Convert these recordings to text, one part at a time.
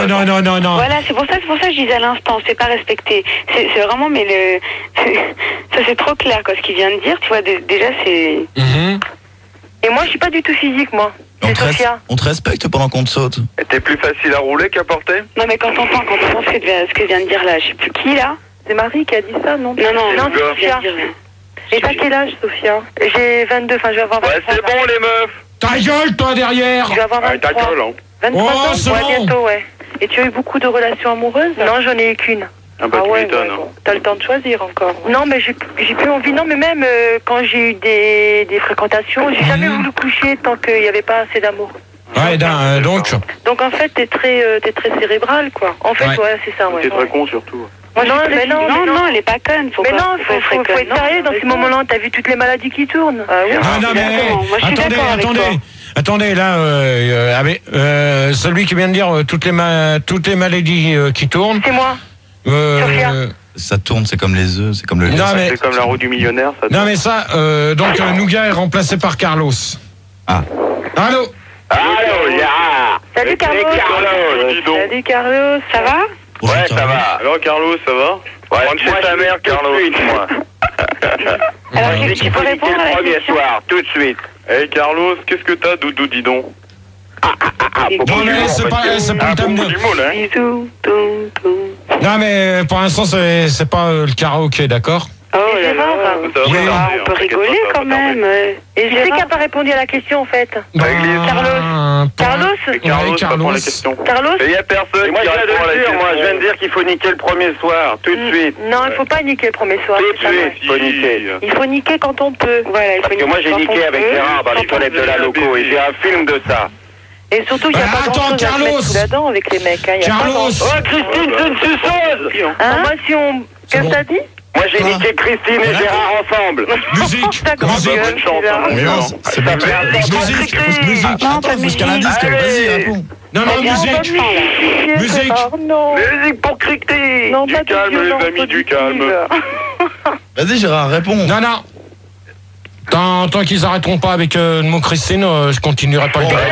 Non. Voilà, c'est pour ça que je disais à l'instant, c'est pas respecté. C'est vraiment, mais ça c'est trop clair, quoi, ce qu'il vient de dire, tu vois, déjà c'est... Et moi, je suis pas du tout physique, moi. C'est Sophia. On te respecte pendant qu'on te saute. Et t'es plus facile à rouler qu'à porter? Non, mais quand on entend ce que vient de dire là, je sais plus qui, là. C'est Marie qui a dit ça, non? Non, c'est Sophia. Et t'as quel âge, Sophia? J'ai 22, enfin je vais avoir 23. Ouais, c'est bon, les meufs. Ta gueule, toi, derrière. Je vais avoir 23. Ta gueule, hein. 23 ans? c'est Ouais, bon. bientôt, ouais. Et tu as eu beaucoup de relations amoureuses? Non, j'en ai eu qu'une. Ah bah, tu m'étonnes. Bon. T'as le temps de choisir encore. Non, mais j'ai plus envie. Non, mais même quand j'ai eu des fréquentations, j'ai jamais voulu coucher tant qu'il n'y avait pas assez d'amour. Ouais, donc. Donc en fait, t'es très cérébral, quoi. En fait, ouais, c'est ça, ouais. T'es très con, surtout. Moi, non, elle est pas conne. Faut être sérieux dans ces moments-là. T'as vu toutes les maladies qui tournent? Oui. Non, mais attendez, là, celui qui vient de dire toutes les maladies qui tournent. C'est moi. Sophia. Ça tourne, c'est comme les œufs, c'est comme le lait. C'est comme la roue du millionnaire, ça. Non, mais ça, donc Nougat est remplacé par Carlos. Ah. Allô, Gérard. Salut, Carlos. Dis donc. Salut, Carlos. Ça va? Ouais, ça va. Alors, Carlos, ça va? Ouais, rentre chez ta mère, Carlos. Moi. Alors, tu peux répondre à la question? soir, tout de suite. Hey, Carlos, qu'est-ce que t'as, Doudou, dis donc? non, mais c'est pas le thème de... Bisous, Non, mais pour l'instant, c'est pas le karaoké, d'accord? Oh là là. On peut rigoler quand même. Et je sais qui n'a pas répondu à la question, en fait. Carlos. Carlos, la question. Carlos. Il y a personne qui répond à la question. Moi, je viens de dire qu'il faut niquer le premier soir, tout de suite. Non, il faut pas niquer le premier soir. Tout de suite, il faut niquer. Il faut niquer quand on peut. Voilà, Parce que moi, j'ai niqué avec Gérard dans les toilettes de la loco et j'ai un film de ça. Et surtout, il n'y a pas grand-chose à se mettre sous la dent avec les mecs. Carlos. Oh, Christine, c'est une suceuse. Moi, si on... Qu'est-ce que t'as dit? Moi, j'ai niqué Christine et Gérard ensemble. Musique. Bonne chance. Mais non, c'est pas Musique. Attends, faut jusqu'à l'indice. Vas-y, réponds. Non, musique. Musique. Non. Musique pour cricter. Non, Du pas de calme, les violence amis, du positive. calme. Vas-y, Gérard, réponds. Non. Tant qu'ils arrêteront pas avec le mot Christine, je continuerai pas le gars.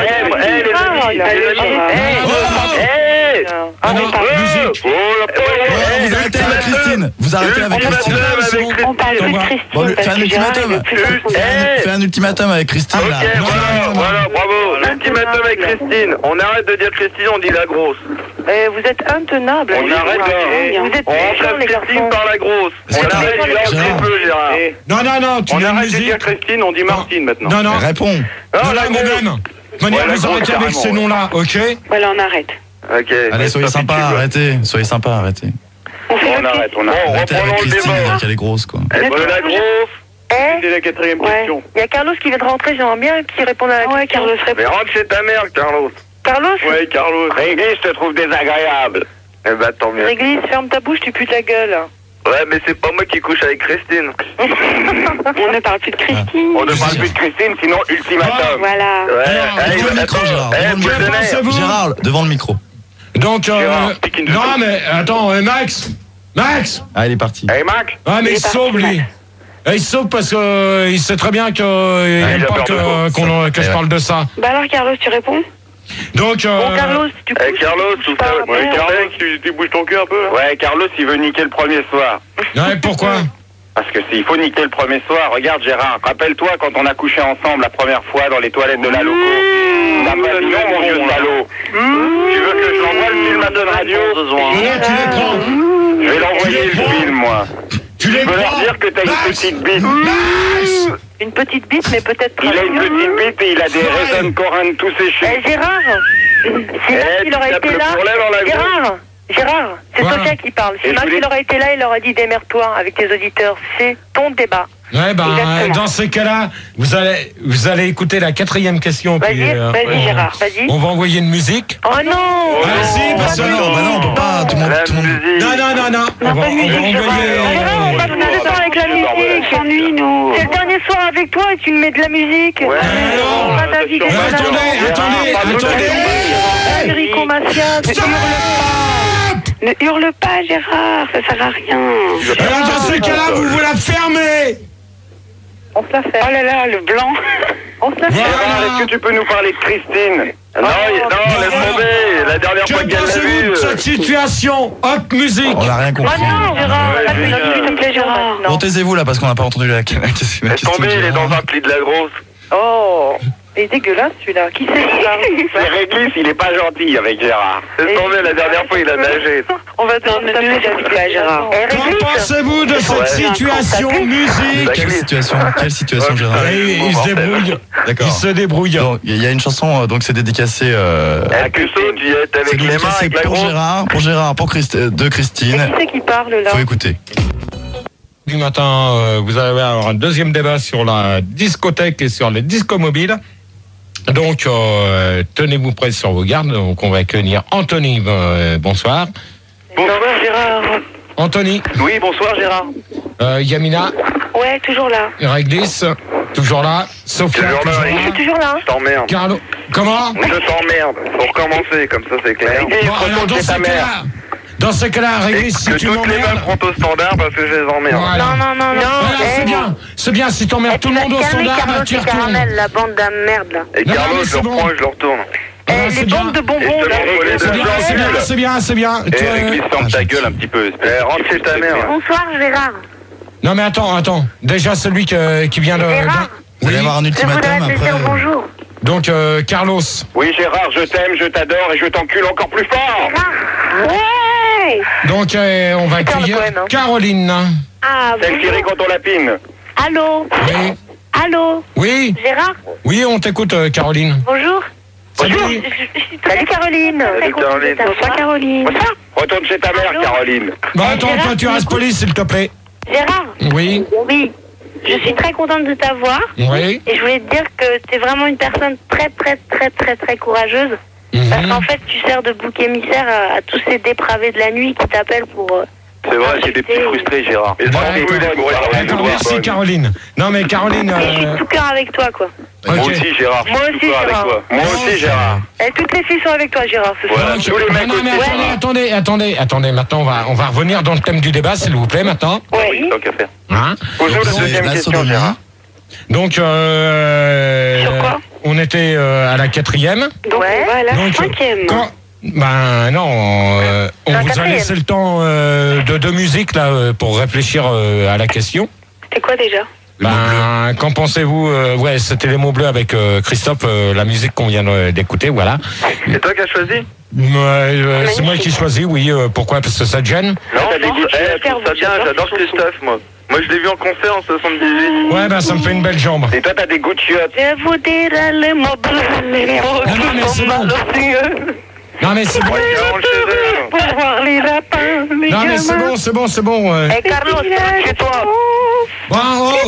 Musique. Vous arrêtez avec Christine. Vous arrêtez avec Christine. On parle plus de Christine. Bon, fais un ultimatum. Fais un ultimatum avec Christine, là. Voilà, bravo. L'ultimatum avec Christine. On arrête de dire Christine, on dit la grosse. Vous êtes intenable. On arrête de... Vous êtes On méchants, les remplace Christine garçons. par la grosse. Est-ce On que arrête de dire un Gérard. petit peu, Gérard. Non, tu On dis arrête de dire musique. Christine, on dit Martine maintenant. Non. Réponds. Non, Non, la mais grosse. même. Manière, vous arrêtez avec ces noms-là, ok? Voilà, on arrête. Ok. Allez, soyez sympa, arrêtez. Soyez sympa, arrêtez. On arrête. Arrêtez avec Reprenons le Christine, débat. qu'elle est grosse, quoi. Elle veut la grosse. C'est la quatrième question. Il y a Carlos qui vient de rentrer, j'aimerais bien qu'il réponde à la question. Ouais, Carlos répond. Mais rentre chez ta mère, Carlos. Carlos? Ouais, Carlos. Réglisse, je te trouve désagréable. Eh ben, tant mieux. Réglisse, ferme ta bouche, tu pues ta gueule. Ouais, mais c'est pas moi qui couche avec Christine. On ne parle plus de Christine. On ne parle plus de Christine, sinon ultimatum. Voilà. Ouais. Devant le micro, Gérard. Pensez-vous. Gérard, devant le micro. Donc, Gérard, pique une non, seconde. mais attends, Max. Ah, il est parti. Hey, Mac. Ah, mais il se sauve, lui. Il se sauve parce que il sait très bien qu'il n'aime a pas peur de que je parle de ça. Bah alors, Carlos, tu réponds? Donc, Bon, Carlos, tu couches. Carlos, tout ça. Ouais, Carlos, tu bouges ton cul un peu, là. Ouais, Carlos, il veut niquer le premier soir. ouais, pourquoi? Parce que s'il faut niquer le premier soir, regarde Gérard, rappelle-toi quand on a couché ensemble la première fois dans les toilettes de la loco. La pavillon, mon vieux salaud. Tu veux que je l'envoie le film à Donne Radio? Tu les prends. Je vais l'envoyer le film, moi. Tu les Je peux leur prends. dire que t'as une petite bite. Max. Une petite bite, mais peut-être Il a une petite bite et il a des raisins de Corinthe tout séchés. Gérard, si Max il aurait été là, Gérard, c'est Voilà. Sophia qui parle. Si Et Max je voulais- il aurait été là, il aurait dit démerde-toi avec tes auditeurs. C'est ton débat. Ouais, Exactement. dans ces cas-là, vous allez écouter la quatrième question. Vas-y, puis, vas-y Gérard, vas-y. On va envoyer une musique. Oh non. Ah si, parce que Bah non, on peut pas. Tout le monde. Non. On va envoyer. Gérard, on passe plus de temps avec la musique. S'ennuie, nous. C'est le dernier soir avec toi et tu me mets de la musique. non. Pas ta vie, Mais attendez. Enrico Macias, ne hurle Ne hurle pas, Gérard, ça sert à rien. Alors dans ce cas-là, vous la fermez. On se la fait. Oh là là, le blanc. On se la fait. Gérard, est-ce que tu peux nous parler de Christine? Non, laisse tomber. La dernière fois Que qu'elle l'a pensez-vous vu. de cette situation? Hop, musique. On n'a rien compris. non, Gérard, s'il te plaît, Gérard. Bon, taisez-vous là parce qu'on n'a pas entendu la question. Laisse tomber, il est dans un pli de la grosse. Oh, il est dégueulasse celui-là. Qui c'est ça? C'est Réglisse, il est pas gentil avec Gérard. Laisse tomber, la dernière fois il a nagé. On va te donner à Gérard. Que pensez-vous de cette situation? Musique. Quelle situation, Gérard? Il se débrouille. D'accord. Il se débrouille. Donc, il y a une chanson, donc c'est dédicacé. À Cusso, tu es C'est avec les mains, dédicacé avec la pour grosse. Gérard, de Christine. Qui c'est qui parle là? Faut écouter. Du matin, vous allez avoir un deuxième débat sur la discothèque et sur les discos mobiles. Donc, tenez-vous prêts sur vos gardes. Donc, on va accueillir Anthony. Bonsoir. Bonsoir Gérard. Anthony. Oui, bonsoir Gérard. Yamina. Ouais, toujours là. Réglisse. Toujours là. Sophia. Toujours là, toujours oui. là. Je suis toujours là. Je t'emmerde. Carlo. Comment? Je t'emmerde. Faut recommencer, comme ça c'est clair. Bon, alors, dans ce cas-là, Réglisse, si Que tu toutes les m'emmerdes. meufs rentrent au standard parce que je les emmerde. Voilà. Non. Voilà, c'est bien. C'est bien. Si t'emmerdes tout le monde au standard, bah, tu y retournes. la bande de merde là. Et Non, Carlo, mais je c'est le bon. reprends et je le retourne. Voilà, Les c'est bien. bandes de Et bonbons je te là. montre les C'est deux bien, c'est bien, ensemble. c'est bien. Et Réglisse, ferme ta gueule un petit peu. Rentre chez ta mère. Bonsoir Gérard. Non mais attends. Déjà celui qui vient de... Gérard. Vous allez avoir un ultimatum après. bonjour. Donc Carlos. Oui Gérard, je t'aime, je t'adore et je t'encule encore plus fort. Ouais. Donc on va accueillir poème, hein. Caroline. Ah, Celle qui rit quand on la pine. Allô. Oui. Allô. Oui. Gérard. Oui, on t'écoute Caroline. Bonjour. Salut. Salut Caroline. Salut Caroline. Bonsoir Caroline. Retourne chez ta mère, Allô Caroline. Bon attends, Gérard, toi tu restes poli s'il te plaît. Gérard. Oui. Oui. Je suis très contente de t'avoir. Oui. Et je voulais te dire que t'es vraiment une personne très courageuse. Parce Mhm. qu'en fait, tu sers de bouc émissaire à tous ces dépravés de la nuit qui t'appellent pour... C'est vrai, c'est des petits frustrés, Gérard. Mais D'accord, merci Caroline. Non mais Caroline... Et je suis tout cœur avec toi, quoi. Moi Ok. aussi, Gérard. Moi aussi, Avec Gérard. toi. Moi aussi, Gérard. Et toutes les filles sont avec toi Gérard ce soir. Voilà, Donc, tous les mecs non, mais aussi. attendez, maintenant on va revenir dans le thème du débat s'il vous plaît maintenant. Oui, tant qu'à faire. Hein? Pose-nous la C'est deuxième la question, sodomie. Gérard. Donc Sur quoi on était à la 4e. Donc, Ouais. on va à la Donc, 5e. Ben non, on La vous a quatrième. laissé le temps de musique là pour réfléchir à la question. C'était quoi déjà? Ben, qu'en pensez-vous? Ouais, c'était les mots bleus avec Christophe, la musique qu'on vient d'écouter, voilà. C'est toi qui as choisi? C'est moi qui choisis, oui. Pourquoi? Parce que ça te gêne? Non, t'as des non, goûts. je vais Je faire trouve ça vous bien, j'adore j'adore cette chanson. Christophe, moi. Moi, je l'ai vu en concert en 78. Ouais, ben ça me fait une belle jambe. Et toi, t'as des goûts de chiottes. Je vous dirai les mots bleus, les mots Non, non, mais qui c'est sont bon. malicieux. Non mais c'est bon. Garant chez eux. Pour voir les lapins, les Non mais c'est bon, c'est bon. Et Carlos, chez toi. Bon, oh.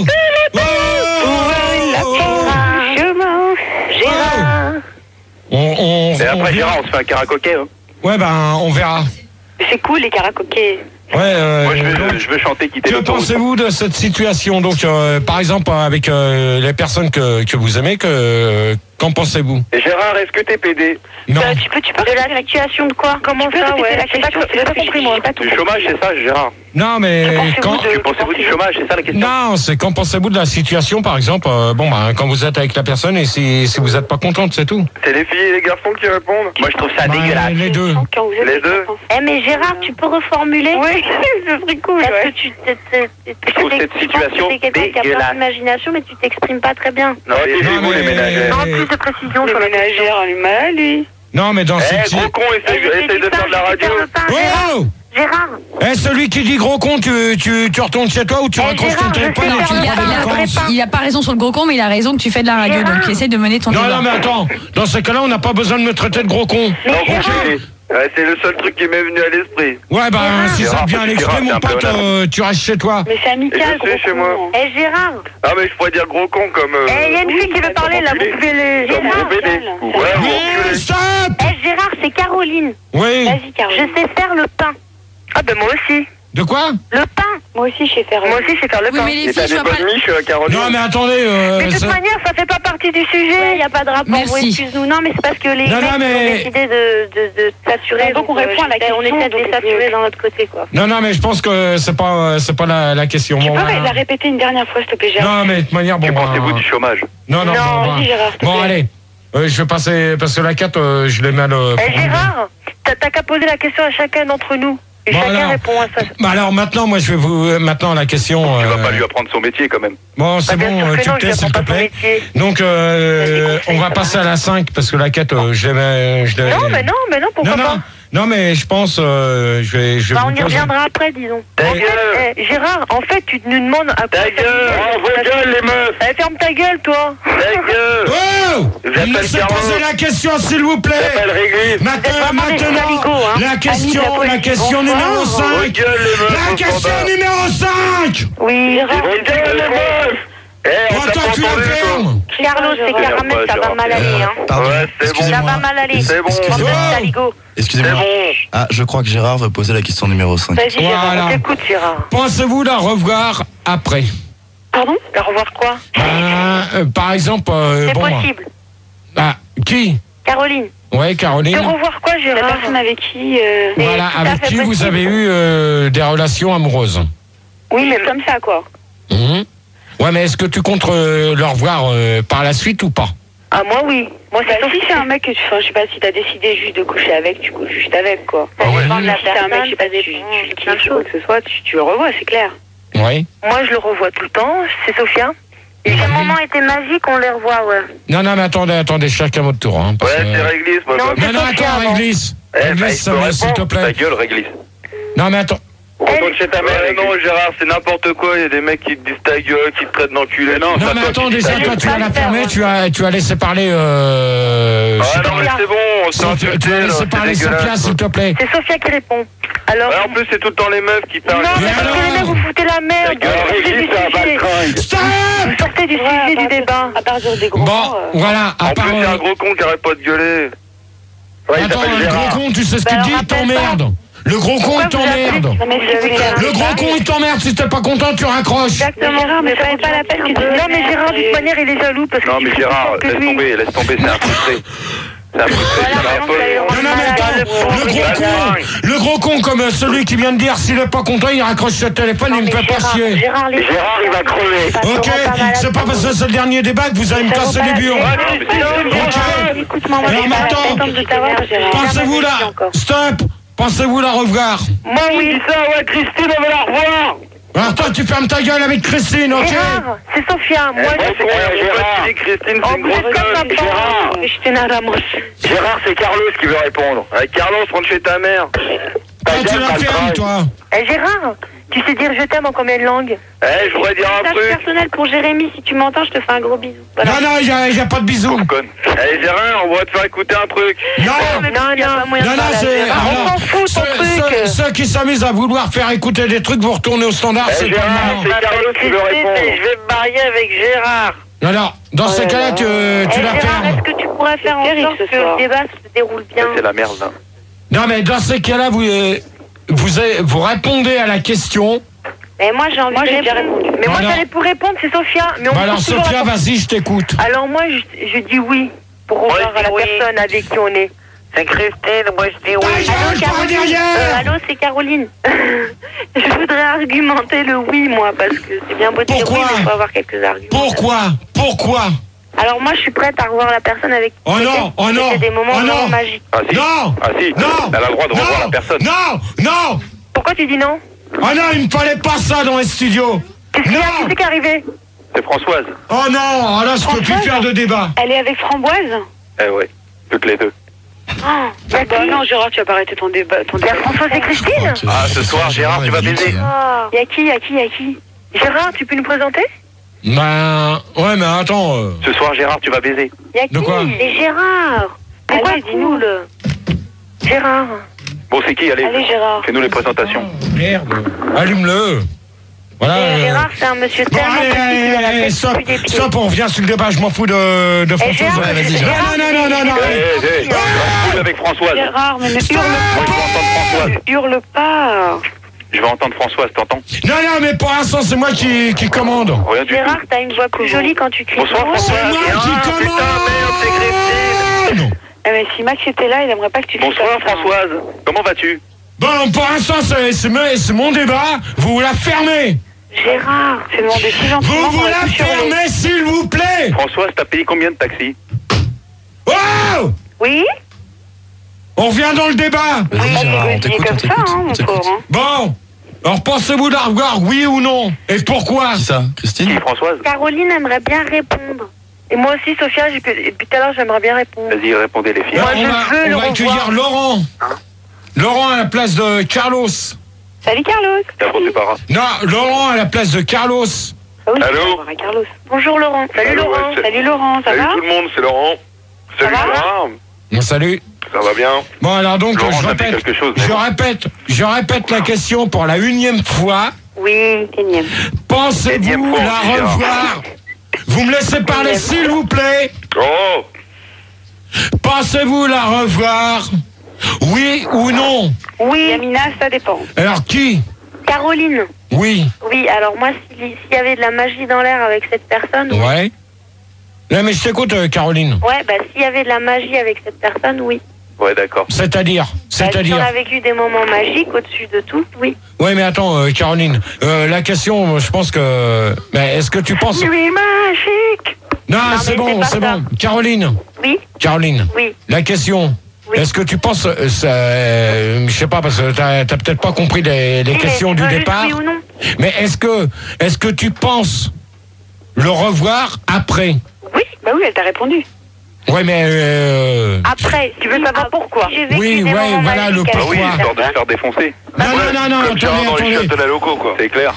Gérard. On Et après, verra. Gérard, on se fait un karaoké. Hein. Ouais, ben on verra. C'est cool les karaokés. Ouais. Moi, Donc, je veux chanter Quitter que l'autoroute. pensez-vous de cette situation? Donc, par exemple, avec les personnes que vous aimez, qu'en pensez-vous? Et Gérard, est-ce que t'es pédé? Non. Tu peux de la situation de quoi? Comment ça, ouais? J'ai pas compris, moi. Du chômage, c'est ça, Gérard? Non, mais quand... Que pensez-vous du chômage? C'est ça la question? Non, c'est qu'en pensez-vous de la situation, par exemple, quand vous êtes avec la personne et si vous n'êtes pas contente, c'est tout. C'est les filles et les garçons qui répondent? Moi, je trouve ça Bah, dégueulasse. les deux. Les deux? Eh mais Gérard, tu peux reformuler? Oui, ce serait cool, Parce ouais. que tu trouve cette situation t'es quelqu'un qui a dégueulasse. plein d'imagination, mais tu t'exprimes pas très bien. Non, taisez-vous, les ménagères. Non, plus de précision Le sur la ménagère, elle est mal, lui. Non, mais dans cette... Eh, gros con, essaye de faire de la radio. Oh! Gérard, Eh, celui qui dit gros con, tu retournes chez toi ou tu raccroches ton Gérard, je téléphone sais et tu faire vas la en vacances? Il a pas raison sur le gros con, mais il a raison que tu fais de la radio. Gérard. Donc essaye de mener ton Non, débat. non, mais attends. Dans ce cas-là, on n'a pas besoin de me traiter de gros con. Non, ouais, c'est le seul truc qui m'est venu à l'esprit. Ouais, bah, si ça Gérard, te vient à faut que tu l'esprit, rates, mon c'est un pote, peu tu restes chez toi. mais c'est amical, Et je gros sais, chez con. moi. Eh Gérard, Ah, mais je pourrais dire gros con comme... Eh, il y a une fille qui veut parler, là, vous pouvez le... Comme gros bébé. Ouais, Oui, enculé. stop! eh Gérard, c'est Caroline. Oui. Vas-y Caroline. Je sais faire le pain. Ah, ben moi aussi. De quoi? Le pain. Moi aussi, je sais faire. Moi aussi, je sais faire le Oui, pain. mais les Et t'as filles, je des vois pas. bonnes miches, Caroline? Non, mais attendez, Mais de toute ça- manière, ça fait pas partie du Il sujet. n'y a pas de rapport, Merci. excuse-nous. Non, mais c'est parce que les Non, mecs non, mais- ont décidé de saturer. Donc, on répond à la question, On essaie de les donc, saturer dans notre côté, quoi. Non, mais je pense que c'est pas la question. Tu Bon, peux bah, la répéter une dernière fois, s'il te plaît, Gérard? non, mais de toute manière, bon, Que bah, pensez-vous du chômage? Non, Non, bon, bah, vas-y, Gérard, s'il te bon, plaît. allez. Je vais passer, parce que la 4, je l'ai mal... Gérard, t'as qu'à poser la question à chacun d'entre nous. Et bon, chacun alors, répond à ça. Bah alors maintenant, moi je vais vous... Maintenant la question... Tu vas pas lui apprendre son métier quand même. Bon, c'est bon, tu te tais, s'il te plaît. Donc, on va passer à la 5, parce que la 4, je l'ai... Non, mais non, pourquoi pas? Non, mais je pense, je vais on y reviendra après, disons. Gérard, en fait, tu nous demandes à quoi... Ta gueule, vos gueules, les meufs. Ferme ta gueule, toi. Ta gueule. Oh, laissez poser la question, s'il vous plaît. J'appelle Réglisse. Maintenant, la question numéro 5. La question numéro 5. Oui, Gérard. Vos gueules, les meufs. Toi, tu la fermes. Carlos et Caramel, ça va mal aller, hein. Ouais, c'est bon. Ça va mal aller. C'est bon. Excusez-moi. Ah, je crois que Gérard veut poser la question numéro 5. Vas-y, Gérard, Voilà. on t'écoute, Gérard. Pensez-vous la revoir après? Pardon? La revoir quoi? Par exemple... C'est bon, possible. Qui? Caroline. Ouais, Caroline. De revoir quoi, Gérard? La personne avec qui... Voilà, avec qui vous avez eu des relations amoureuses. Oui, mais comme ça, quoi. Ouais, mais est-ce que tu comptes le revoir par la suite ou pas? Ah, moi, oui. Moi, Bah, si c'est un mec que je sais pas, si t'as décidé juste de coucher avec, tu couches juste avec, quoi. Ah ouais. Si c'est un mec, je sais pas, tu le kiffes ou quoi que ce soit, tu le revois, c'est clair. Oui. Moi, je le revois tout le temps. C'est Sophia. Et ces moments étaient magiques, on les revoit, ouais. Non, mais attendez, chacun votre tour. Hein, Ouais, c'est Réglisse. Non, Non, attends, Réglisse. Réglisse, s'il te plaît. Ta gueule, Réglisse. Non, mais attends. Retourne chez ta mère. Non, Gérard, c'est n'importe quoi. Il y a des mecs qui te disent ta gueule, qui te traitent d'enculé. Non, mais attends, déjà, toi, tu vas la fermer, tu as laissé parler... Ah non, mais c'est bon, tu as laissé parler Sophia, s'il te plaît. C'est Sophia qui répond. Alors... En plus, c'est tout le temps les meufs qui parlent. Non, mais parce que les mecs, vous foutez la merde. Stop! Vous sortez du sujet du débat. À partir des gros Bon, voilà, à En part... plus, c'est un gros con qui arrête pas de gueuler. Attends, le gros con, tu sais ce qu'il dit, il t'emmerde. Le gros con, il t'emmerde. Le gros con, il t'emmerde. Si t'es pas content, tu raccroches. Exactement. Gérard, mais ça vaut pas la peine. Non, mais Gérard, de toute manière, il est jaloux parce que... Non, mais Gérard, laisse tomber, c'est un frustré. C'est un frustré, Non, mais attends, le gros con comme celui qui vient de dire, s'il est pas content, il raccroche ce téléphone, il me fait pas chier. Gérard, il va crever. Ok, c'est pas parce que c'est le dernier débat que vous allez me casser les burnes. Écoute-moi, Alors maintenant, pensez-vous là, stop, pensez-vous la revoir? Moi, oui. ça, ouais, Christine, on va la revoir. Alors toi, tu fermes ta gueule avec Christine, ok? Gérard, c'est Sophia. Moi, Gérard, Christine, c'est une grosse gueule. Gérard, c'est Carlos qui veut répondre. Carlos, rentre chez ta mère. Toi, tu la fermes, toi. Gérard, tu sais dire je t'aime en combien de langues? Je voudrais dire un truc. personnel pour Jérémy, si tu m'entends, je te fais un gros bisou. Voilà. Non, il y a pas de bisous. Gérard, on va te faire écouter un truc. Non, c'est... On s'en fout, ton truc. Ceux qui s'amusent à vouloir faire écouter des trucs, vous retournez au standard, c'est pas le moment. C'est Carlos qui veut répondre. Je vais me marier avec Gérard. Alors, dans ces cas-là, tu la Gérard, fermes. est-ce que tu pourrais faire en sorte que le débat se déroule bien? C'est la merde, là. Non, mais dans ces cas-là, vous répondez à la question. Et moi, j'ai envie de déjà répondu. Mais moi, j'allais pour répondre, c'est Sophia. Mais on Alors, Sophia, vas-y, je t'écoute. Alors, moi, je dis oui pour revoir la personne avec qui on est. C'est Christine, moi, je dis oui. Allô, c'est Caroline. Je voudrais argumenter le oui, moi, parce que c'est bien beau de dire oui, mais il faut avoir quelques arguments. Pourquoi? Alors, moi, je suis prête à revoir la personne avec qui c'était des moments vraiment magiques. Ah si, Non. Elle a le droit de revoir la personne. Non. Pourquoi tu dis non? Oh non, il me fallait pas ça dans les studios. Qu'est-ce qui est arrivé? C'est Françoise. Oh non, là, je peux plus faire de débat. Elle est avec Framboise? Ouais, toutes les deux. Non, Gérard, tu vas pas arrêter ton débat. Il y a Françoise et Christine? Ah, ce soir, Gérard, tu vas baiser. Il y a qui? Gérard, tu peux nous présenter? Ben, ouais, mais attends. Ce soir, Gérard, tu vas baiser. Il y a qui? De quoi? Et Gérard. Pourquoi dis-nous le Gérard. Bon, c'est qui? Allez, Gérard. Fais-nous les présentations. Merde. Allume-le. Voilà. Gérard, c'est un monsieur tellement petit qu'il a la tête plus des pieds. Stop, on revient sur le débat, je m'en fous de Françoise. Gérard, vas-y, Gérard. Non. Avec Françoise. Gérard, mais ne Je vais entendre Françoise. hurle pas. Je vais entendre Françoise, t'entends? Non, mais pour l'instant, c'est moi qui commande. Rien du tout. Gérard, t'as une voix plus jolie quand tu cries. Bonsoir, Françoise. C'est moi qui commande. Putain, merde, c'est Christine. Mais si Max était là, il aimerait pas que tu Bonsoir, Françoise. Comment vas-tu? Bon, pour l'instant, c'est mon débat. Vous la fermez. Gérard, c'est demandé si gentiment. Vous la fermez, s'il vous plaît. Françoise, t'as payé combien de taxi? Allô? Oui? On revient dans le débat. Vas-y, Gérard, on t'écoute, on t'écoute. Mon pauvre. Bon. Alors, pensez-vous la revoir, oui ou non? Et pourquoi? Qui ça? Christine? Françoise? Caroline aimerait bien répondre. Et moi aussi, Sophia, depuis tout à l'heure, j'aimerais bien répondre. Vas-y, répondez les filles. Moi, on je veux le va accueillir revoir. Laurent. Laurent à la place de Carlos. Salut Carlos. D'abord, c'est pas grave. Non, Laurent à la place de Carlos. Ah oui, Allô? on va voir à Carlos. Bonjour Laurent. Salut Allô, Laurent. ouais, Salut Laurent, ça va? Salut tout le monde, c'est Laurent. Salut va Gérard. Bon, salut. Ça va bien? Bon, alors donc, Laurent, je t'as dit répète, quelque chose, mais je répète la question pour la 1e fois. Oui. Énième. Pensez-vous Énième fois, la Gérard. revoir? Vous me laissez parler, s'il vous plaît. Oh! Pensez-vous la revoir? Oui ou non? Oui. Yamina, ça dépend. Alors, qui? Caroline. Oui. Oui, alors moi, s'il y avait de la magie dans l'air avec cette personne... oui. Ouais. Non, mais je t'écoute, Caroline. Ouais, bah s'il y avait de la magie avec cette personne, oui. Ouais, d'accord. C'est-à-dire Si on a vécu des moments magiques au-dessus de tout, oui. Oui, mais attends, Caroline. La question, je pense que... Mais est-ce que tu penses... Nuit magique. Non, Non, c'est mais bon, c'est c'est pas bon. Caroline. Oui. Caroline. Oui. La question... Oui. Est-ce que tu penses... je sais pas, parce que t'as peut-être pas compris les Oui, questions mais du tu veux juste départ. oui ou non? Mais est-ce que tu penses le revoir après? Oui, bah oui, elle t'a répondu. Oui, mais... Après, tu veux savoir pourquoi? J'ai vécu Oui, des ouais, moments voilà le magiques Ah avec oui, pourquoi. cette histoire de se personne. faire défoncer. Non, non, Comme Gérard dans les chiottes de la loco, quoi. C'est clair.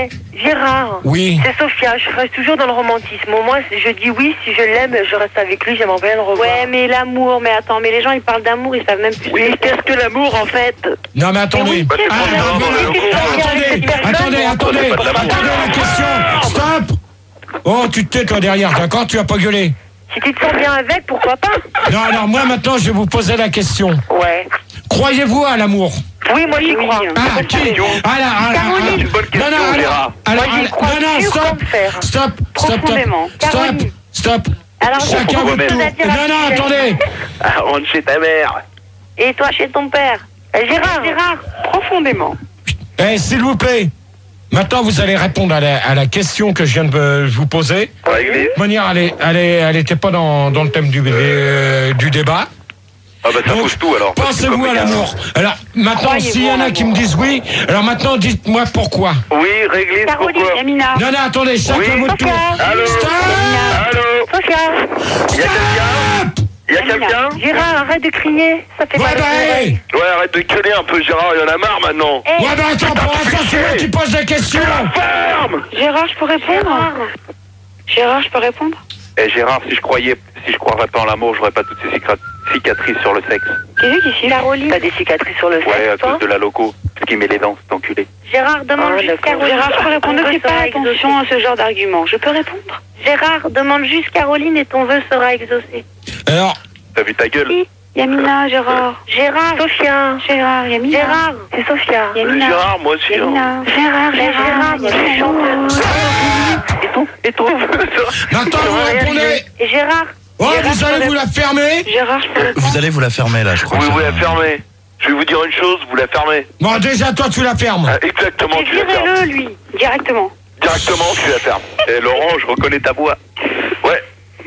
Gérard, Oui. c'est Sophia, je reste toujours dans le romantisme. Moi, je dis oui, si je l'aime, je reste avec lui, j'aimerais bien le revoir. Ouais, mais l'amour, mais attends, mais les gens, ils parlent d'amour, ils savent même plus. Oui. Qu'est-ce que l'amour, en fait? Non, mais attendez. oui, Bah, c'est Ah, pour non, Gérard non, dans la non, loco. attendez, attendez, la question. Stop. Oh, tu te tais, toi, derrière, d'accord? Tu vas pas gueuler. Si tu te sens bien avec, pourquoi pas? Non, alors moi, maintenant, je vais vous poser la question. Ouais. Croyez-vous à l'amour? Oui, moi, j'y crois. Ah, qui? Caroline. Une bonne question, Non, non, Gérard. alors, Moi, j'y crois non, dur stop, comme fer. stop, Profondément. Caroline. stop. Alors, Chacun j'ai votre quelque tour. chose à dire à Non, ce non, sujet. attendez. Ah, rentre chez ta mère. Et toi, chez ton père? Gérard. Profondément. Eh, s'il vous plaît. Maintenant, vous allez répondre à la question que je viens de vous poser. Réglé. De toute manière, elle était pas dans le thème du débat. Ah bah ça Donc, fausse tout alors. parce que Pensez-vous comme à il y a- l'amour? Alors, maintenant, Croyez-vous s'il y en en a qui me l'amour? disent oui, alors maintenant, dites-moi pourquoi. Oui, réglé, Caroline, pourquoi? Yamina. Non, non, attendez, chacun Oui. votre tour. Sophia. Allô? Stop! Allô? Sophia. Il y a quelqu'un? Il y a quelqu'un? Gérard, arrête de crier. Ça fait Ouais, mal bah, aux oreilles. hey. Ouais, arrête de gueuler un peu, Gérard, il y en a marre maintenant. Eh, Ouais, bah, attends, pour l'instant, c'est moi qui pose la question. Ferme! Gérard, je peux répondre? Gérard, je peux répondre? Eh Gérard, si je croirais pas en l'amour, j'aurais pas toutes ces cicatrices sur le sexe. Qui c'est qui siffle? Caroline. T'as des cicatrices sur le Ouais, à sexe, toi? cause de la loco. Ce qui met les dents, cet enculé. Gérard, demande juste Caroline. Gérard, je peux répondre? Ton vœu Fais pas sera attention exaucé. à ce genre d'argument. Je peux répondre? Gérard, demande juste Caroline et ton vœu sera exaucé. Alors, T'as vu ta gueule? Yamina, Gérard. Gérard. Sophia. Gérard, Yamina. Gérard. C'est Sophia. Yamina. Gérard, moi aussi. Hein. Yamina. Gérard, Gérard, il y a des chanteurs. Et ton maintenant, vous répondez. Et Gérard. Oh, Gérard, vous allez vous la fermer? Gérard, je peux répondre? Vous allez vous la fermer là, je crois. Oui, que vous ça- la fermez. Je vais vous dire une chose, vous la fermez. Bon, déjà, toi, tu la fermes. Ah, exactement, tu la fermes. Virez-le, lui, directement. Directement, tu la fermes. Et Laurent, je reconnais ta voix. Ouais.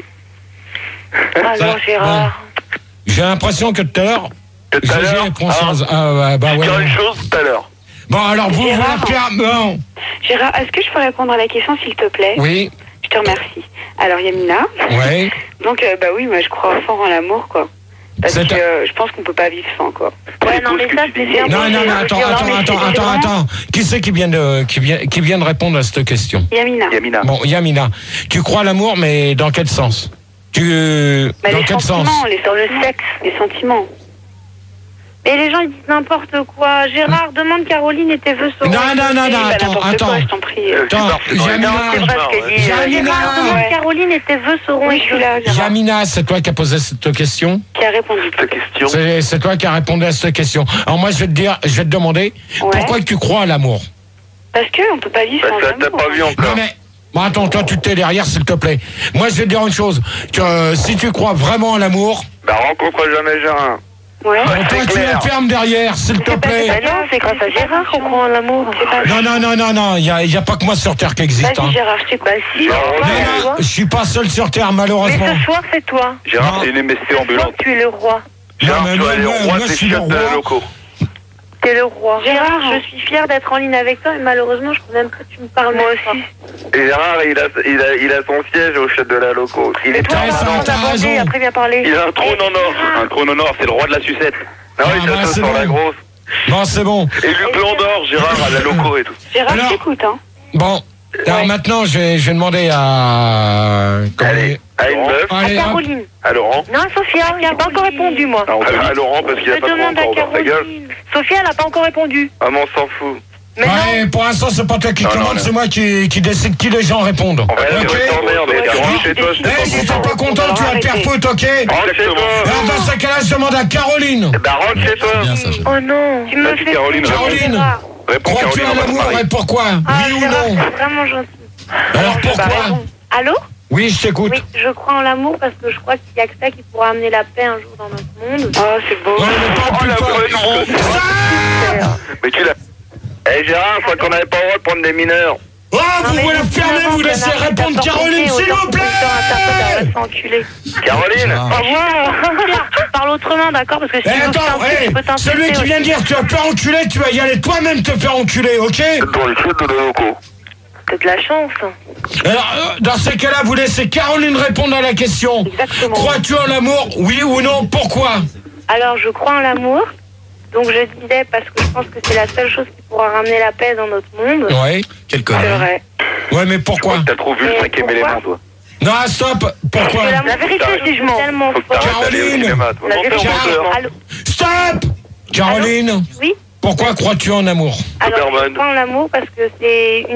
Alors, Gérard. J'ai l'impression que tout à l'heure, Que tout à l'heure. j'ai conscience. Ah, bah Je ouais. vais dire une chose tout à l'heure. Bon, alors, vous Gérard. la fermez. Non. Gérard, est-ce que je peux répondre à la question, s'il te plaît? Oui, Je te remercie. Alors, Yamina. ouais. Donc, bah oui, moi, je crois fort en l'amour, quoi. Parce C'est que un- je pense qu'on peut pas vivre sans, quoi. Ouais, non, beau mais ce que ça, tu c'est dis. bien. Non, non, non, attends. Qui c'est qui vient de répondre à cette question? Yamina. Yamina. Bon, Yamina, tu crois à l'amour, mais dans quel sens? Bah, Dans les quel sens? sentiments, sur le sexe, les sentiments. Et les gens, ils disent n'importe quoi. Gérard, demande Caroline et tes vœux seront Non, non, non, Oui, non, bah, attends, n'importe attends. quoi, je t'en prie. Attends, Yamina, C'est vrai ce qu'elle dit. Yamina. Gérard, demande Ouais. Caroline et tes vœux seront Oui, je suis là, Gérard. Yamina, c'est toi qui as posé cette question? Qui a répondu? Ta question. C'est toi qui as répondu à cette question. Alors moi, je vais te demander, Ouais. pourquoi tu crois à l'amour? Parce qu'on peut pas vivre Bah, sans ça t'a l'amour. pas vu Non encore. mais, bon, attends, toi tu te tais derrière, s'il te plaît. Moi, je vais te dire une chose. Si tu crois vraiment à l'amour, Bah rencontre jamais Gérard. Ouais. Bon, toi, tu la fermes derrière, s'il te plaît. Bah non, c'est grâce à Gérard qu'on croit en l'amour. Non, il y a pas que moi sur Terre qui existe. Vas-y, Gérard, je t'écoute. Bah si, Non, je suis pas seul sur Terre, malheureusement. Mais ce soir, c'est toi. Gérard, c'est une MSC ambulante. Tu es le roi. Gérard, mais tu moi, vas aller au moi, roi moi, des je suis le chiottes roi. locaux. T'es le roi. Gérard, je suis fière d'être en ligne avec toi, mais malheureusement, je crois même pas que tu me parles. Moi aussi. Et Gérard, il a son siège aux chiottes de la locaux. Il est T'as raison. Après, viens parler. Il a un trône en or. Un trône en or, c'est le roi de la sucette. Ah oui, bah, ça c'est sur bon. la grosse. Bon, c'est bon. Et Luc Landor, Gérard, à la locaux et tout. Gérard, Alors- je t'écoute, hein. Bon, alors maintenant, je vais demander à... Allez, à une meuf, Allez, À hop. Caroline. à Laurent. Non, Sophia, j'ai pas encore répondu, moi. À Laurent, parce qu'il a Je pas trop demande à encore ouvert sa gueule. Caroline. Sophia, elle a pas encore répondu. Ah, mais on s'en fout. Mais Ouais, pour l'instant, c'est pas toi qui Non, commande, non. c'est moi qui décide qui les gens répondent. On va Ok. dire, t'emmerdes, tu rentres chez toi, je Eh, si t'es pas content, tu vas te faire foutre, ok? Rentre chez toi. Alors, dans ce cas-là, je demande à Caroline. Bah, rentre chez toi. Bien ça, Gérard. Oh non. Tu me Vas-y, fais Caroline, plaisir, Caroline. Gérard. Réponds, Crois-tu Caroline, à on va se l'amour marier. et pourquoi? Ah, Oui ou Gérard, non? c'est vraiment gentil. Alors, pourquoi? Allô? Oui, je t'écoute. Oui, je crois en l'amour parce que je crois qu'il n'y a que ça qui pourra amener la paix un jour dans notre monde. Oh, c'est beau. Ouais, mais parle plus la fort. bonne Ça Mais tu l'as. Eh Gérard, je crois qu'on n'avait pas le droit de prendre des mineurs. Oh, vous voulez fermer, vous laissez répondre Caroline, s'il vous plaît! Caroline, Gérard. Au revoir. Parle autrement, d'accord? Parce que si Eh, tu veux attends, t'insulter, je peux t'insulter celui qui aussi. vient de dire tu vas te faire enculer, tu vas y aller toi-même te faire enculer, ok? dans les chiottes de la locaux. T'as de la chance. Alors, dans ces cas-là, vous laissez Caroline répondre à la question. Exactement. Crois-tu en l'amour, oui ou non? Pourquoi? Alors, je crois en l'amour. Donc, je disais parce que je pense que c'est la seule chose qui pourra ramener la paix dans notre monde. Ouais. Quel C'est connard. vrai. Ouais, mais pourquoi? T'as trop vu le Mais cinquième pourquoi élément, toi. Non, stop! Pourquoi? C'est la vérité, si je mens. Tellement Faut que fort. t'arrêtes d'aller au Caroline. cinéma, toi. La vérité. Caroline. Allô? Stop! Caroline, Oui. pourquoi crois-tu en amour? Alors, Superman. je crois en l'amour parce que c'est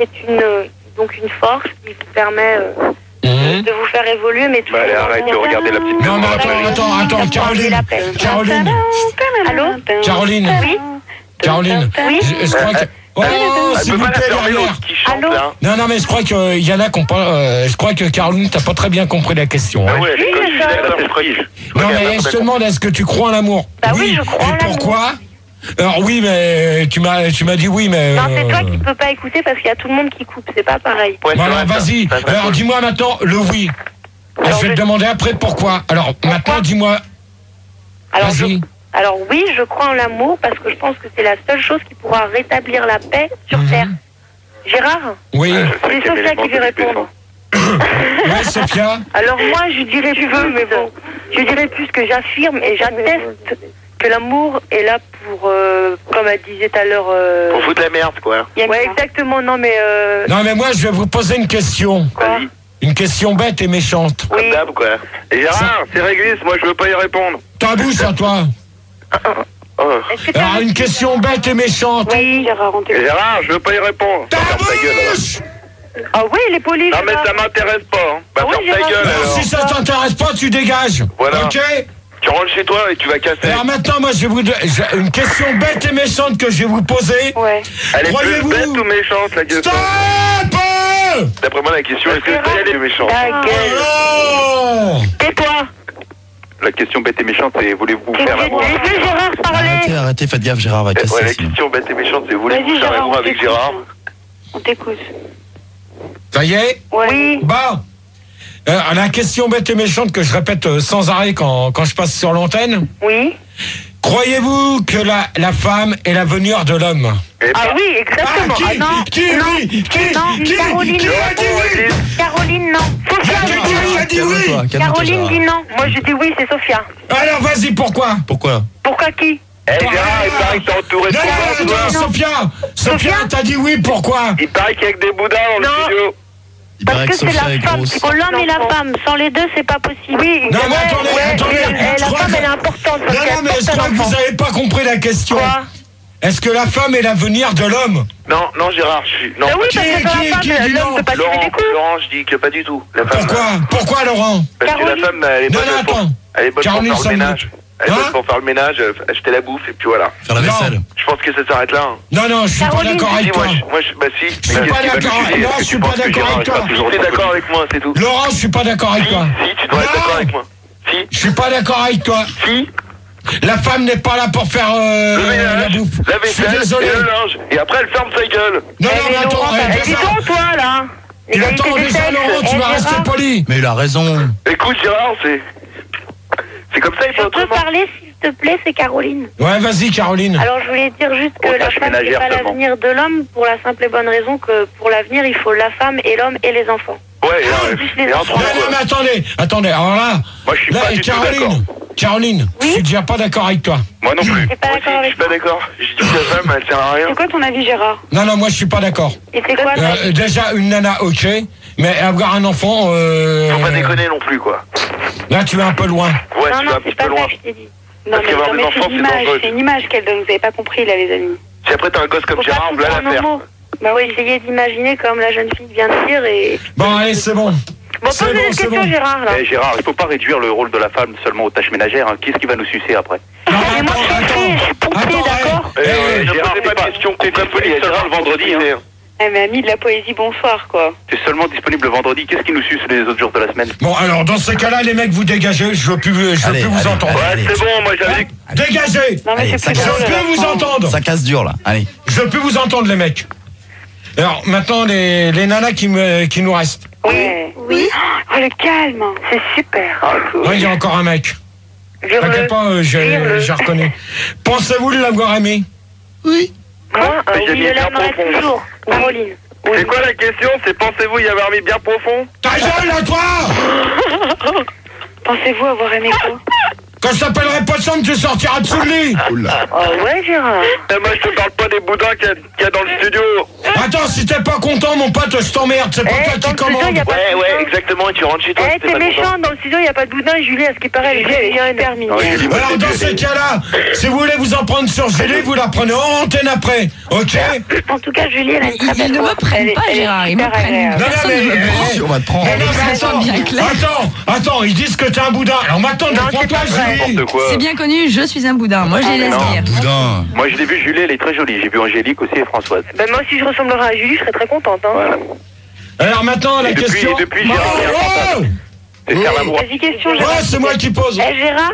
donc une force qui vous permet Mhm. de vous faire évoluer, mais tout Bah, allez, arrête de regarder la petite Non, mais maman. attends, Caroline. Caroline. Allô? Caroline. Oui. Caroline. Oui. Je crois que... Oh, Elle s'il peut vous pas la plaît, fermer, derrière. l'autre qui chante, Allô? là. Non, mais je crois qu'il y en a qui ont pas... je crois que Caroline, t'as pas très bien compris la question. Ah Hein. ouais, Oui, elle est mais ça- là, c'est le prestige. Non, Regarde, mais là, je te demande, est-ce que tu crois en l'amour? Bah oui, je crois en Et l'amour. pourquoi? Alors oui, mais tu m'as dit oui, mais... Non, c'est toi qui peux pas écouter parce qu'il y a tout le monde qui coupe, c'est pas pareil. Ouais, Bon, c'est alors vrai, ça. vas-y. Ça serait Alors cool. dis-moi maintenant le oui. Alors, je vais te demander après pourquoi. Alors maintenant, dis-moi... Vas-y. Alors oui, je crois en l'amour parce que je pense que c'est la seule chose qui pourra rétablir la paix sur Terre. Gérard? Oui. C'est Sophia qui veut répondre. Ouais, Sophia. Alors moi, je dirais plus, mais bon, je dirais plus que j'affirme et j'atteste que l'amour est là pour, comme elle disait tout à l'heure... Pour foutre la merde, quoi. Ouais, exactement, non mais... Non, mais moi, je vais vous poser une question. Vas-y. Une question bête et méchante. Comme Oui. d'hab, quoi. Et Gérard, c'est réglé, moi je veux pas y répondre. Ta bouche à toi. Oh. Est-ce que t'as Alors, une question bête et méchante. Oui, Gérard, on Et t'écoute. Gérard, je veux pas y répondre. Ta Ferme ta gueule, alors. bouche. Ah oui, les polis. Non, mais Gérard. ça m'intéresse pas, hein. Bah, Ah oui, ferme ta Gérard. gueule, Alors, alors. si ça t'intéresse pas, tu dégages. Voilà. Ok? Tu rentres chez toi et tu vas casser. Alors maintenant, moi, j'ai une question bête et méchante que je vais vous poser. Ouais. Elle est plus Croyez-vous- bête ou méchante, la question? Stop! D'après moi, la question, est-ce que c'est bête ou méchante? Ta gueule. Oh! Tais-toi. La question bête et méchante, c'est voulez-vous J'ai faire l'amour? vu Gérard parler. Arrêtez, faites gaffe, Gérard va casser. Ouais, la sinon. question bête et méchante, c'est voulez-vous Vas-y, faire Gérard, l'amour on avec t'écoute. Gérard? On t'écoute. Ça y est? Oui. Bon. La question bête et méchante que je répète sans arrêt quand je passe sur l'antenne. Oui. Croyez-vous que la femme est l'avenir de l'homme? Eh Ah ben, oui, exactement. qui, Ah non. qui, non. oui, qui, Non, qui, Caroline. qui a dit oui? Caroline, non. Sophia, Qui a dit Calme-toi, oui? calme-toi, Caroline Gérard. dit non. Moi, je dis oui, c'est Sophia. Alors vas-y, pourquoi? Pourquoi? Pourquoi qui? eh, Gérard, il paraît que t'es entouré de Non, gens, toi. attends, Sophia, t'as dit oui, pourquoi? Il paraît qu'il y a que des boudins dans le Non. studio. Il Parce paraît que que c'est Sophia la est femme grosse. qui faut l'homme et la femme. Sans les deux, c'est pas possible. Oui, Non, mais attendez, la je crois femme, que- elle est importante. Parce Non, qu'elle mais je porte crois un que vous enfant. n'avez pas compris la question. Quoi? Est-ce que la femme est l'avenir de l'homme? Non, Gérard, je suis. Non, Ah oui, pas parce que Qui- dans la qui femme, dit l'homme non? peut pas tirer Laurent, des coups. Laurent, je dis que pas du tout. La femme, Pourquoi, Laurent? Parce que la Caroline. femme, elle est Non, bonne non, pour, attends. elle est bonne Caroline, pour faire ça le me- ménage. Elle est Hein? bonne pour faire le ménage, acheter la bouffe et puis voilà. Faire la Non. vaisselle. Je pense que ça s'arrête là. Hein. Non, je suis pas Caroline, d'accord avec Si, toi. bah si. Je suis pas d'accord. Non, je suis pas d'accord avec toi. Tu es d'accord avec moi, c'est tout. Laurent, je suis pas d'accord avec toi. Si, tu dois être Non. d'accord avec moi. Si, Je suis pas d'accord avec toi. si. La femme n'est pas là pour faire la bouffe. La Je suis vaisselle désolé. et le linge. Et après, elle ferme sa gueule. Non, mais attends, Dis donc, toi, là. attends, déjà, Laurent, tu vas rester poli. Mais il a raison. Écoute, Gérard, c'est comme ça, il faut Je peux autrement. parler, s'il te plaît, c'est Caroline. Ouais, vas-y, Caroline. Alors, je voulais dire juste que la tâches femme, c'est ménagères pas seulement. l'avenir de l'homme, pour la simple et bonne raison que pour l'avenir, il faut la femme et l'homme et les enfants. Ouais, plus les et en enfants. trois, Non, mais attendez. Alors là, Moi, je suis pas du tout d'accord. Caroline, je suis déjà pas d'accord avec toi. Moi non plus. T'es pas Moi d'accord aussi, je avec suis pas d'accord. Je dis que la femme, elle sert à rien. C'est quoi ton avis, Gérard? Non, moi, je suis pas d'accord. Et c'est quoi ta vie? Déjà, une nana, ok, mais avoir un enfant, Faut pas déconner non plus, quoi. là, tu vas un peu loin. Ouais, Non, tu vas non, un c'est petit pas peu ça loin. que je t'ai dit. Non, Parce mais, qu'avoir non, des mais enfants, c'est une image qu'elle donne. Vous avez pas compris, là, les amis. Si après t'as un gosse comme Faut Gérard, pas on tout va dire la en faire. homo. Bah oui, essayez d'imaginer comme la jeune fille vient de dire et... Bon, allez, c'est bon. Bon, C'est posez bon, une c'est question, bon. Gérard, là. Eh, Gérard, il faut pas réduire le rôle de la femme seulement aux tâches ménagères. Hein. Qui est-ce qui va nous sucer après? Non, Mais moi, je suis pompier, d'accord Gérard, posé t'es pas de question, t'es disponible seulement le vendredi. Hein. Elle m'a mis de la poésie, bonsoir, quoi. T'es seulement disponible le vendredi. Qu'est-ce qui nous suce les autres jours de la semaine? Bon, alors, dans ce cas-là, les mecs, vous dégagez. Je veux plus vous entendre. Ouais, c'est bon, moi j'avais dit. Dégagez. Non, mais Allez, c'est plus ça Je drôle. veux plus vous entendre. Ça casse dur là. Allez. Je veux plus vous entendre, les mecs. Alors, maintenant, les nanas qui nous restent. Ouais. Oui. Oh, le calme. C'est super. Ouais, il y a encore un mec. Vire-le. T'inquiète pas, j'ai reconnu. Pensez-vous de l'avoir aimé? Oui. Moi, Mais j'ai oui, mis je bien l'aimerais profond. toujours. Caroline. Oui. C'est quoi la question? C'est pensez-vous y avoir mis bien profond? Ta gueule, là, toi! Pensez-vous avoir aimé quoi? Quand je t'appellerai poisson, tu sortiras dessous le lit. Oula. Oh ouais, Gérard. Eh, moi je te parle pas des boudins qu'il y a dans le studio. Attends, si t'es pas content, mon pote, je t'emmerde. C'est pas toi dans qui le studio, commande. y a pas de boudin. Exactement, et tu rentres chez toi. Eh, si t'es t'es pas méchant, content. dans le studio, il n'y a pas de boudin, et Julie, à ce qui paraît, elle est super mignonne. Ah oui, Julie, moi, Alors, je dans l'ai ces vu. cas-là, si vous voulez vous en prendre sur Julie, vous la prenez en antenne après. Ok? En tout cas, Julie, elle a une très Ils belle ne voix. me prennent pas, Gérard. Ils me super prennent. agréable. Non, non, Personne ne me mais- prend. On va te prendre. Non, mais Ça soit bien clair. attends, ils disent que t'es un boudin. Alors maintenant, Non, c'est prends-toi, pas vrai. Julie. N'importe quoi. C'est bien connu, je suis un boudin. Moi, je les laisse non. dire. Boudin. Moi, je l'ai vu, Julie, elle est très jolie. J'ai vu Angélique aussi et Françoise. Ben, moi, si je ressemblerais à Julie, je serais très contente. Hein. Voilà. Alors maintenant, la Et depuis- question. et depuis, Gérard, il y a un fantasme. C'est faire l'amour. Vas-y, question, Ouais, Gérard. c'est moi qui pose. Eh, Gérard.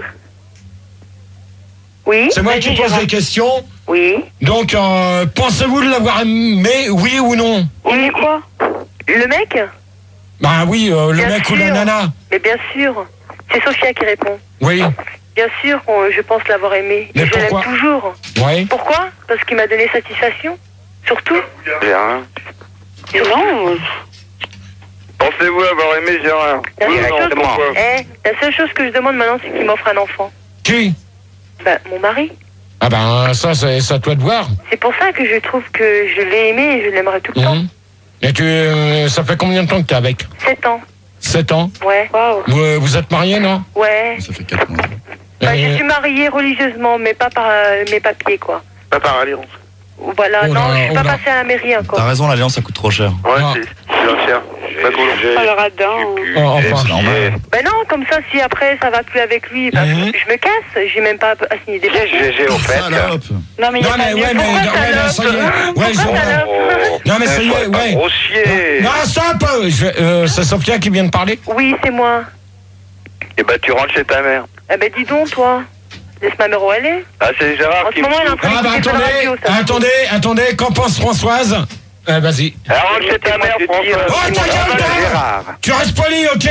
Oui. C'est moi Vas-y, qui pose Gérard. les questions. Oui. Donc, pensez-vous de l'avoir aimé, oui ou non? Aimé quoi? Le mec? Bah oui, le Bien mec ou la sûr. nana. Mais bien sûr. C'est Sophia qui répond. Oui, Bien sûr, je pense l'avoir aimé. Mais Et je l'aime pourquoi toujours. oui. Pourquoi? Parce qu'il m'a donné satisfaction. Surtout. Gérard. Non. Pensez-vous avoir aimé Gérard? La Oui, seule non, chose- c'est moi. La seule chose que je demande maintenant, c'est qu'il m'offre un enfant. Qui? Bah, mon mari. Ah ben, ça, c'est à toi de voir. C'est pour ça que je trouve que je l'ai aimé et je l'aimerai tout le temps. Mhm. Et ça fait combien de temps que t'es avec? 7 ans. 7 ans. Ouais. Waouh. Vous êtes mariés, non? Ouais. Ça fait 4 mois. Bah, Euh, je suis mariée religieusement, mais pas par mes papiers, quoi. Pas par alliance. Voilà, Oh non, là, je suis oh pas là. passée à la mairie encore. T'as raison, l'alliance ça coûte trop cher. Ouais, Ah. c'est bien cher. Pas cool. Oh, le radin. Oh, enfin. C'est normal. Ben non, comme ça, si après ça va plus avec lui, bah, Mhm. je me casse. J'ai même pas à signer des papiers. GG au fait. Salope. Non, mais il y Non, a mais pas ouais, mieux. mais Pourquoi ouais, là, ça y est. Ouais, Pourquoi je vois. salope Non, mais ça y est, ouais. Grossier. Non, stop! C'est Sophia qui vient de parler? Oui, c'est moi. Et bah tu rentres chez ta mère. Eh ben dis donc, toi. Laisse ma mère où elle est. Ah c'est Gérard En qui ce moment, elle est en train Ah bah d'écouter la radio, ça. attendez, qu'en pense Françoise? Vas-y. Elle rentre chez ta mère, François. Oh, ta gueule, toi! Gérard. Tu restes poli, ok?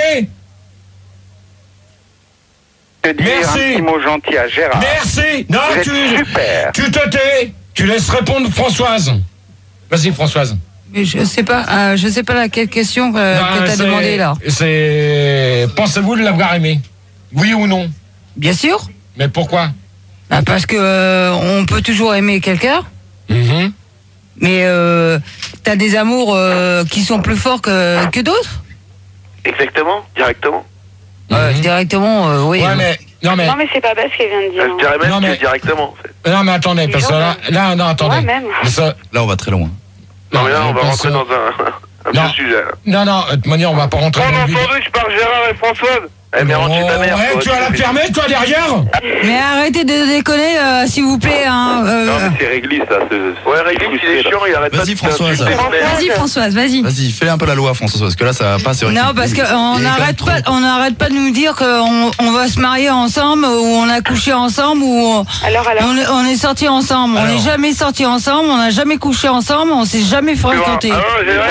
Te dire Merci. un petit mot gentil à Gérard. Merci! Non, Vous êtes super. tu te tais! Tu laisses répondre Françoise. Vas-y, Françoise. Mais je sais pas laquelle question Non, que t'as c'est- demandé là. C'est. Pensez-vous de l'avoir aimé? Oui ou non? Bien sûr. Mais pourquoi? Bah, parce que on peut toujours aimer quelqu'un, Mhm. mais t'as des amours qui sont plus forts que d'autres. Exactement, directement. Mhm. Directement, oui. Ouais, mais. Non, mais. Non, mais c'est pas bête ce qu'elle vient de dire. Je dirais même Non, mais- que directement en fait. Non, mais attendez, parce que là, non, attendez. Ouais, même. Mais ça- Là, on va très loin. Non mais là on va parce rentrer que- dans un Non. vieux sujet. Non, de toute manière, on va pas rentrer Prends dans le vide. entendu, je parle Gérard et Françoise. Eh mais rentre chez ta mère. Ouais, tu vas la fermer, toi, derrière? Mais arrêtez de déconner, s'il vous plaît. Hein, Non, mais c'est Réglisse, ça. Ouais, Réglisse, il est chiant, il arrête pas de... Vas-y, Françoise. Vas-y, Françoise, vas-y. Vas-y, fais un peu la loi, Françoise, parce que là, ça va pas, c'est vrai. Non, parce qu'on n'arrête pas de nous dire qu'on va se marier ensemble, ou on a couché ensemble, ou on est sortis ensemble. On n'est jamais sortis ensemble, on n'a jamais couché ensemble, on s'est jamais fréquentés. À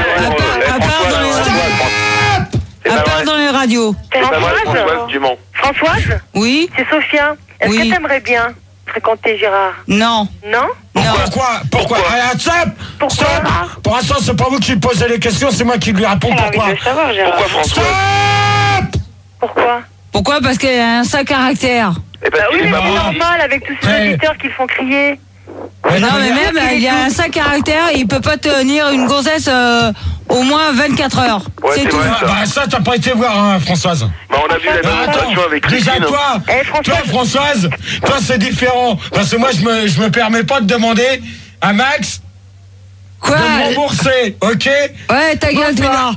part dans les radios. Françoise? Oui. C'est Sophia. Est-ce que t'aimerais bien fréquenter Gérard? Non. Non? Pourquoi? Stop! Pour l'instant, c'est pas vous qui posez les questions, c'est moi qui lui réponds. Pourquoi? Pourquoi François? Pourquoi? Pourquoi? Parce qu'elle a un sale caractère. Oui, mais c'est normal avec tous ces auditeurs qui le font crier. Non, mais même, il a un sale caractère, il peut pas tenir une grossesse au moins 24 heures. Ouais, c'est tout. Ça, t'as pas été voir, hein, Françoise. Bah, on a vu la démonstration avec Christine. Déjà, toi, Françoise, toi, c'est différent. Parce que moi, je me permets pas de demander à Max de me rembourser, ok? Ouais, ta gueule, toi.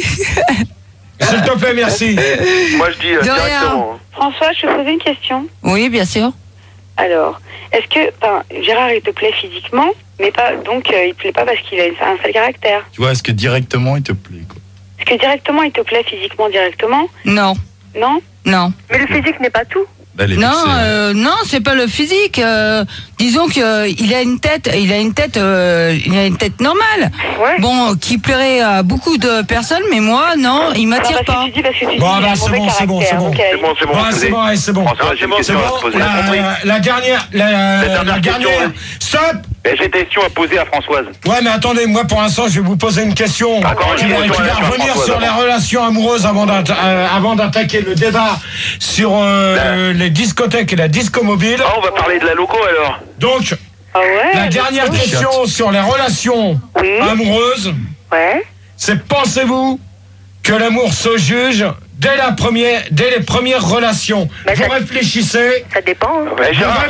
S'il te plaît, merci. Moi, je dis directement. François, je te posais une question. Oui, bien sûr. Alors, est-ce que Gérard, il te plaît physiquement, mais pas donc il te plaît pas parce qu'il a un sale caractère? Tu vois, est-ce que directement il te plaît, quoi? Est-ce que directement il te plaît physiquement directement? Non. Non? Non. Mais le physique n'est pas tout. Non, c'est pas le physique. Disons que il a une tête normale. Ouais. Bon, qui plairait à beaucoup de personnes, mais moi, non, il m'attire pas. Bon, bah, c'est bon. C'est bon. La dernière. Stop! J'ai une question à poser à Françoise. Ouais, mais attendez, moi pour l'instant, je vais vous poser une question qui va revenir sur les relations amoureuses avant d'attaquer le débat sur les discothèques et la disco mobile. On va parler de la loco alors. Donc, la dernière question sur les relations amoureuses, c'est pensez-vous que l'amour se juge dès les premières relations? Vous réfléchissez. Ça dépend. Ouais, Gérard,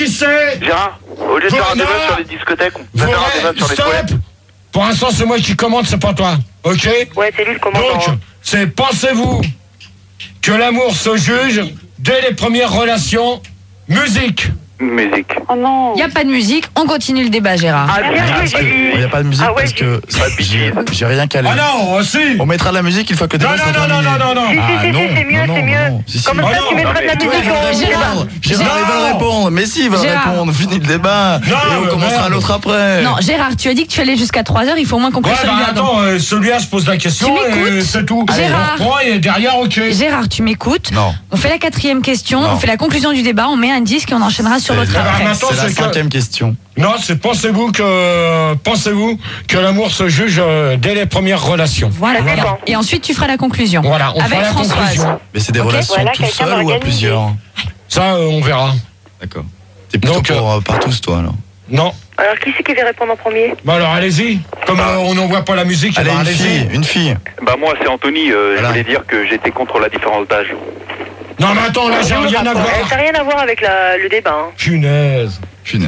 au lieu de faire un débat sur les discothèques, on va faire un débat sur les toilettes. Pour l'instant, c'est moi qui commande, c'est pas toi. Ok? Ouais, c'est lui le commandant. Donc, pensez-vous que l'amour se juge dès les premières relations? Musique. Oh non. Il n'y a pas de musique, on continue le débat, Gérard. Il n'y a pas de musique parce que j'ai rien calé. Ah non, si. On mettra de la musique une fois que le débat sera terminé. Non. C'est mieux. Comme ça, tu mettras de la musique. Gérard, il va répondre. Mais si, il va répondre. Fini le débat. Et on commencera l'autre après. Non, Gérard, tu as dit que tu allais jusqu'à 3h, il faut au moins qu'on conclue celui-là. Attends, celui-là, je pose la question et c'est tout. Gérard. Et derrière, ok. Gérard, tu m'écoutes? Non. On fait la 4e question, on fait la conclusion du débat, on met un disque et on enchaînera sur l'autre après. C'est la 5e question. Non, c'est pensez-vous que l'amour se juge dès les premières relations? Voilà. Et ensuite tu feras la conclusion. Voilà, on avec fera la Françoise. conclusion. Mais c'est des relations tout seul ou à plusieurs? Ça, on verra. D'accord. T'es plutôt pour par tous, toi, alors? Non. Alors, qui c'est qui veut répondre en premier? Bah alors, allez-y. Comme on n'en voit pas la musique, allez, une fille. Bah moi, c'est Anthony. Je voulais dire que j'étais contre la différence d'âge. Non, mais attends, là, j'ai rien à voir. Ça n'a rien à voir avec le débat. Hein. Punaise.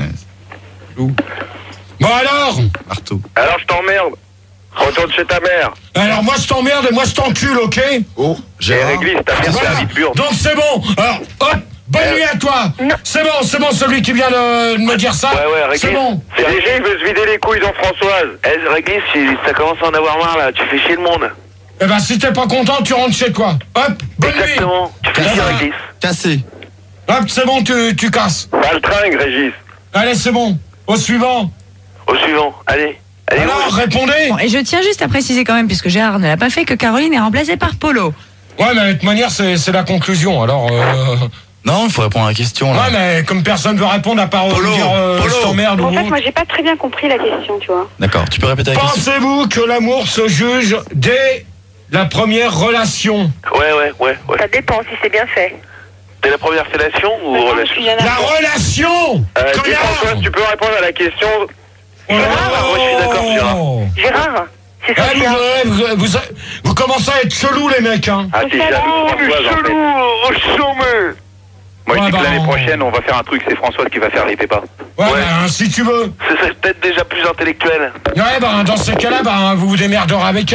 Bon alors. Marteau. Alors, je t'emmerde. Retourne chez ta mère. Alors, moi, je t'emmerde et moi, je t'encule, ok? Oh, j'ai réglé, ta mère, c'est la vie pure. Donc, c'est bon. Alors, hop. Bonne nuit à toi. C'est bon, celui qui vient de me dire ça. Ouais, Réglisse. C'est bon. C'est déjà, il veut se vider les couilles dans Françoise. Réglisse, ça commence à en avoir marre, là. Tu fais chier le monde. Eh ben, si t'es pas content, tu rentres chez toi. Hop, bonne nuit. Exactement. Tu fais chier, Réglisse. Cassé. Hop, c'est bon, tu casses. Pas le tringue, Régis. Allez, c'est bon. Au suivant. Allez. Alors, répondez. Bon, et je tiens juste à préciser quand même, puisque Gérard ne l'a pas fait, que Caroline est remplacée par Polo. Ouais, mais de toute manière, c'est la conclusion. Alors, non, il faut répondre à la question. Là. Ouais, mais comme personne veut répondre à part dire je t'emmerde ou en fait, moi, j'ai pas très bien compris la question, tu vois. D'accord, tu peux répéter la question. Pensez-vous que l'amour se juge dès la première relation? Ouais. Ça dépend si c'est bien fait. Dès la première relation ou relation? La relation. François, tu peux répondre à la question. Moi, je suis d'accord, Gérard, c'est ça. Vous commencez à être chelou, les mecs, hein. Ah, t'es jaloux, Françoise, en fait. Moi, je dis que l'année prochaine, on va faire un truc, c'est Françoise qui va faire les pépas. Ouais, si tu veux. Ce serait peut-être déjà plus intellectuel. Ouais, dans ces cas-là, vous vous démerderez avec elle.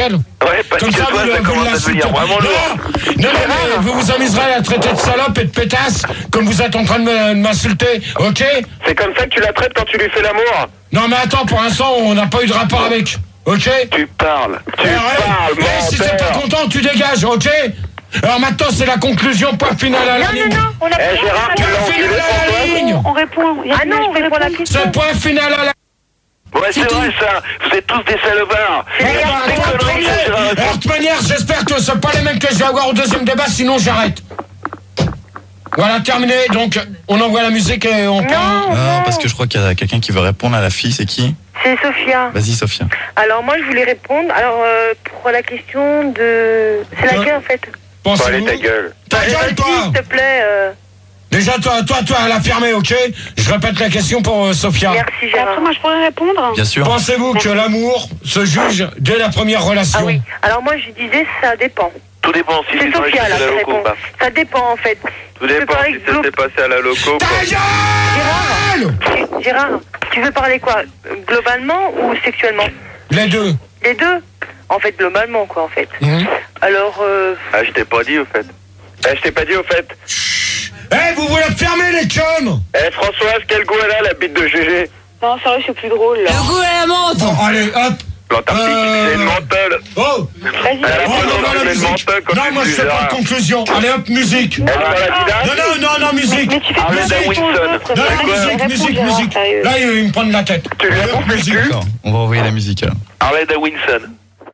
Ouais, parce Comme que ça, toi, ça commence à devenir vraiment lourd. Non, mais vous vous amuserez à la traiter de salope et de pétasse, comme vous êtes en train de m'insulter, ok? C'est comme ça que tu la traites quand tu lui fais l'amour? Non, mais attends, pour l'instant, on n'a pas eu de rapport avec, ok? Tu parles, si t'es pas content, tu dégages, ok? Alors maintenant, c'est la conclusion, point final à la ligne. Non, on a Eh Gérard, tu l'as enculé pour toi? On répond. Ah non, on répond à la question. C'est point final à la... Ouais, c'est vrai ça. Vous êtes tous des salopards. De toute manière, j'espère que c'est pas les mêmes que je vais avoir au deuxième débat, sinon j'arrête. Voilà, terminé. Donc, on envoie la musique et on prend... Non, parce que je crois qu'il y a quelqu'un qui veut répondre à la fille, c'est qui? C'est Sophia. Vas-y, Sophia. Alors moi, je voulais répondre. Alors, pour la question de... C'est laquelle, en fait? Allez, ta gueule. Ta gueule, toi. S'il te plaît. Déjà, toi, à la fermer, ok? Je répète la question pour Sophia. Merci, Gérard. Après, moi, je pourrais répondre. Bien sûr. Pensez-vous que l'amour se juge dès la première relation? Ah oui. Alors moi, je disais, ça dépend. Tout dépend si C'est c'est Sophia, là, à la qui loco ou répond. pas. Ça dépend, en fait. Tout dépend si ça s'est passé à la loco. Ta gueule! Gérard, tu veux parler quoi? Globalement ou sexuellement? Les deux. Les deux? En fait, globalement, quoi, en fait. Alors, Ah, je t'ai pas dit, au fait. Je t'ai pas dit au fait. Eh, vous voulez fermer les chums? Eh Françoise, quel goût elle a la bite de GG? Non, sérieux, c'est plus drôle, là. Le goût à la menthe. Bon, allez, hop. L'Antarctique, c'est une menthol. Oh! Vas-y. Elle a Oh, pas non, besoin la de musique. menthol quand Non, tu moi, je dis fais pas Gérard. de conclusion. Allez, hop, musique. Elle va la Zidane. Non, musique. Mais tu fais Arlette pas Wilson. Non, musique. Là, il me prend de la tête. Tu lui as Allez, hop, bouffé le musique. cul? D'accord, on va envoyer la musique alors. Arlette Wilson.